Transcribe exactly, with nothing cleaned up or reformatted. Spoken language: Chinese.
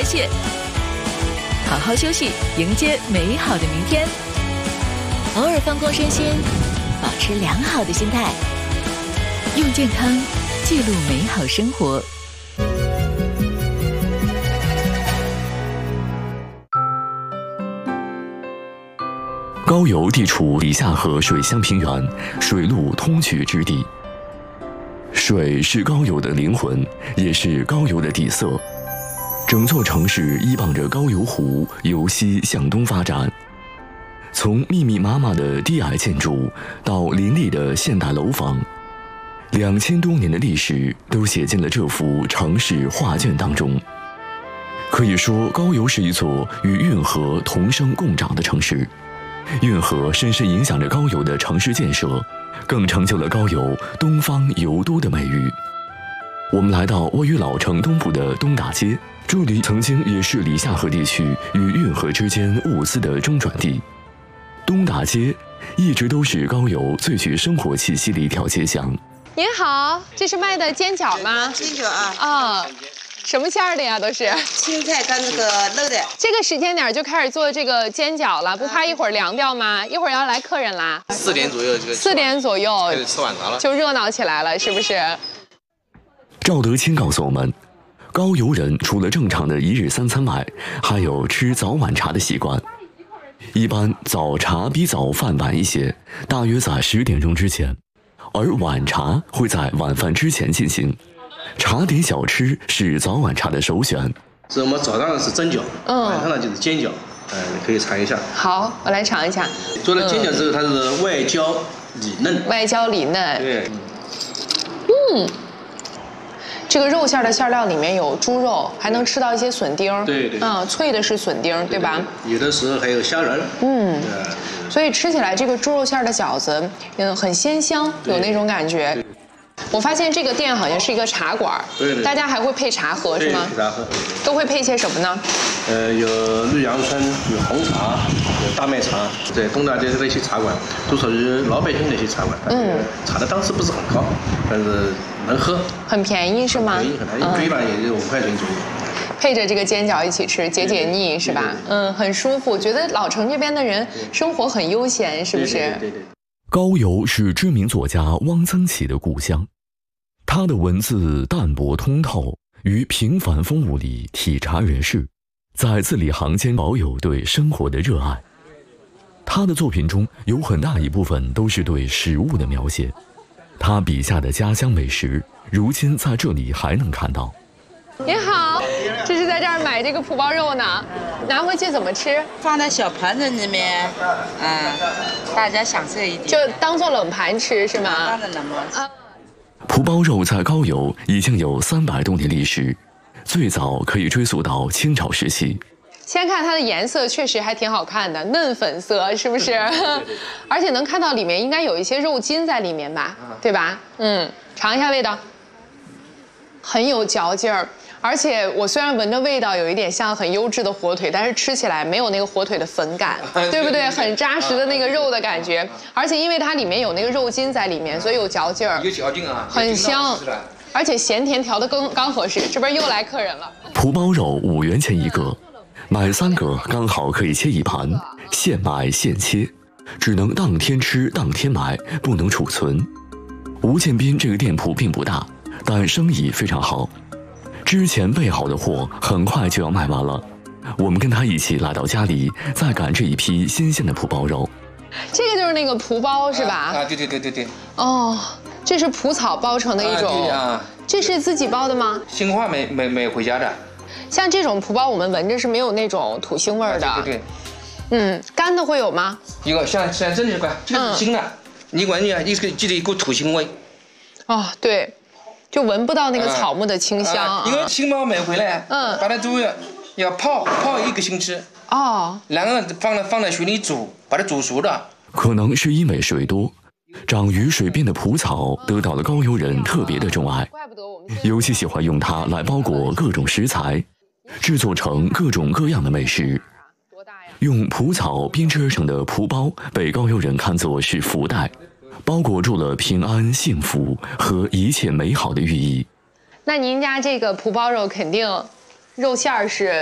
泄。好好休息，迎接美好的明天。偶尔放空身心，保持良好的心态，用健康记录美好生活。 高邮地处里夏河水乡平原，水陆通衢之地。水是高邮的灵魂，也是高邮的底色。整座城市依傍着高邮湖，由西向东发展。从密密麻麻的低矮建筑到林立的现代楼房，两千多年的历史都写进了这幅城市画卷当中。可以说，高邮是一座与运河同生共长的城市。运河深深影响着高邮的城市建设，更成就了高邮东方邮都的美誉。我们来到位于老城东部的东大街，这里曾经也是里夏河地区与运河之间物资的中转地。东大街一直都是高邮最具生活气息的一条街巷。 您好，这是卖的煎饺吗？ 煎饺啊。 啊。什么馅儿的呀？都是青菜跟那个肉的。 这个时间点就开始做这个煎饺了，不怕一会儿凉掉吗？一会儿要来客人啦。 四点左右这个。 四点左右开始吃晚茶了， 就热闹起来了，是不是？ 赵德清告诉我们，高邮人除了正常的一日三餐外，还有吃早晚茶的习惯。一般早茶比早饭晚一些，大约在十点钟之前，而晚茶会在晚饭之前进行。茶点小吃是早晚茶的首选。 是我们早上是蒸饺， 嗯， 晚上呢就是煎饺，呃，你可以尝一下。 好，我来尝一下。 做了煎饺之后，它是外焦里嫩。 外焦里嫩。 对。 嗯，这个肉馅的馅料里面有猪肉，还能吃到一些笋丁。 对对。 嗯，脆的是笋丁，对吧？ 有的时候还有虾仁。 嗯。所以吃起来这个猪肉馅的饺子，嗯，很鲜香，有那种感觉。我发现这个店好像是一个茶馆， 对对， 大家还会配茶喝是吗？ 配茶喝， 都会配些什么呢？ 呃，有绿杨春，有红茶，有大麦茶，在东大街的一些茶馆，都属于老百姓的一些茶馆。嗯，茶的档次不是很高，但是能喝， 很便宜是吗？ 便宜很便宜，一杯吧也就五块钱左右。 配着这个煎饺一起吃，解解腻是吧？嗯，很舒服。觉得老城这边的人生活很悠闲，是不是？ 对对对。 高邮是知名作家汪曾祺的故乡，他的文字淡泊通透，于平凡风物里体察人世，在字里行间保有对生活的热爱。他的作品中有很大一部分都是对食物的描写，他笔下的家乡美食，如今在这里还能看到。 您好，这是在这儿买这个蒲包肉呢，拿回去怎么吃？ 放在小盘子里面，嗯，大家享受一点。 就当做冷盘吃是吗？ 当然冷盘。啊。 蒲包肉在高邮已经有三百多年历史，最早可以追溯到清朝时期。 先看它的颜色，确实还挺好看的，嫩粉色，是不是？对对对，而且能看到里面应该有一些肉筋在里面吧，对吧？嗯，尝一下味道，很有嚼劲儿。而且我虽然闻着味道有一点像很优质的火腿，但是吃起来没有那个火腿的粉感，对不对？很扎实的那个肉的感觉。而且因为它里面有那个肉筋在里面，所以有嚼劲儿， 有嚼劲啊， 很香。而且咸甜调的刚刚合适。这边又来客人了。 蒲包肉五元钱一个，买三个刚好可以切一盘，现买现切，只能当天吃当天买，不能储存。吴建斌这个店铺并不大，但生意非常好。之前备好的货很快就要卖完了，我们跟他一起来到家里，再赶这一批新鲜的蒲包肉。 这个就是那个蒲包是吧？ 啊，对对对对对。 哦，这是蒲草包成的一种。 啊，对啊。 这是自己包的吗？ 新华买买买回家的。 像这种蒲包，我们闻着是没有那种土腥味儿的。 啊、对对对。 嗯，干的会有吗？ 有，像像这里块，这个是新的，嗯、你闻呀，一个记得一股土腥味。 哦，对。就闻不到那个草木的清香、啊啊啊，因为新包买回来，嗯，把它都要要泡泡一个星期， 哦， 然后放在放在水里煮，把它煮熟了。 可能是因为水多，长于水边的蒲草得到了高邮人特别的钟爱，尤其喜欢用它来包裹各种食材，制作成各种各样的美食。用蒲草编织而成的蒲包被高邮人看作是福袋。包裹住了平安、幸福和一切美好的寓意。 那您家这个蒲包肉肯定肉馅儿是